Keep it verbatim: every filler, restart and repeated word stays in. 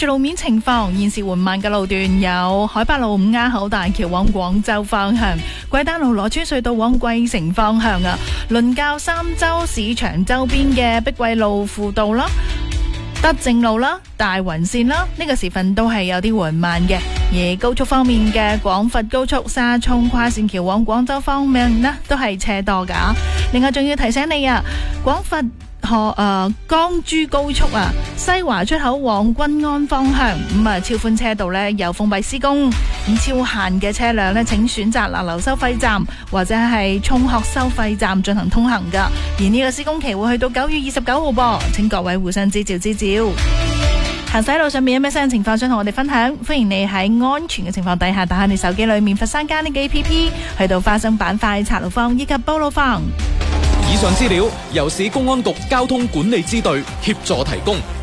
住路面情況，現時緩慢嘅路段有海八路五鴉口大橋往廣州方向、桂丹路羅村隧道往桂城方向啊，倫教三洲市場周邊嘅碧桂路輔道啦、德政路啦、大雲線啦，呢個時分都係有啲緩慢嘅。而高速方面嘅廣佛高速沙涌跨線橋往廣州方面呢，都係車多噶。另外仲要提醒你啊，廣佛河誒江珠高速啊，西華出口往均安方向咁啊，超寬車道呢有封閉施工，咁超限嘅車輛呢，請選擇勒流收費站或者係涌鶴收費站進行通行噶。而呢個施工期會去到九月二十九號噃，請各位互相支照支照。行駛路上面有咩新情況想同我哋分享？歡迎你喺安全嘅情況底下打下你手機裏面佛山間呢嘅 A P P， 去到花生板塊拆路坊以及報路坊。 以上資料由市公安局交通管理支隊協助提供。